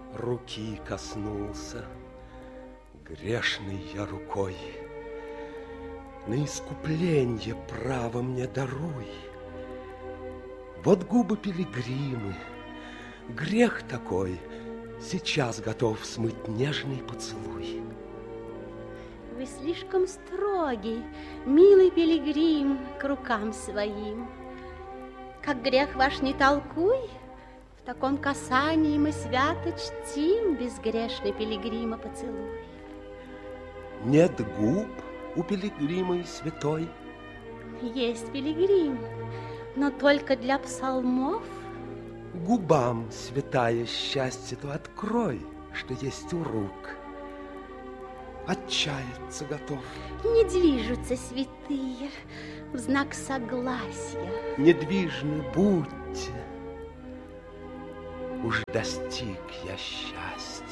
руки коснулся, грешный я рукой. На искупление право мне даруй. Вот губы пилигримы, грех такой, сейчас готов смыть нежный поцелуй. Вы слишком строгий, милый пилигрим, к рукам своим. Как грех ваш не толкуй, в таком касании мы свято чтим безгрешный пилигрима поцелуй. Нет губ у пилигрима и святой? Есть пилигрим, но только для псалмов. Губам, святая счастье-то, открой, что есть у рук. Отчаяться готов. Не движутся святые в знак согласия. Недвижны будьте, уж достиг я счастья.